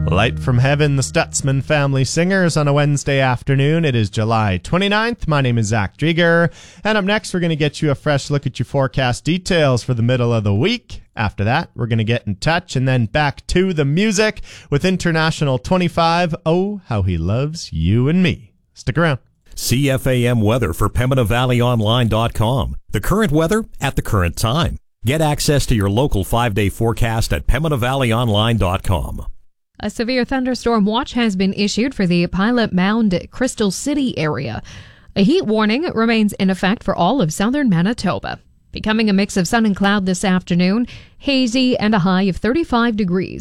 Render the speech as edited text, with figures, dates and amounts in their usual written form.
Light from Heaven, the Stutzman Family Singers on a Wednesday afternoon. It is July 29th. My name is Zach Drieger. And up next, we're going to get you a fresh look at your forecast details for the middle of the week. After that, we're going to get in touch and then back to the music with International 25. Oh, how he loves you and me. Stick around. CFAM weather for PembinaValleyOnline.com. The current weather at the current time. Get access to your local 5-day forecast at PembinaValleyOnline.com. A severe thunderstorm watch has been issued for the Pilot Mound, Crystal City area. A heat warning remains in effect for all of southern Manitoba. Becoming a mix of sun and cloud this afternoon, hazy and a high of 35 degrees.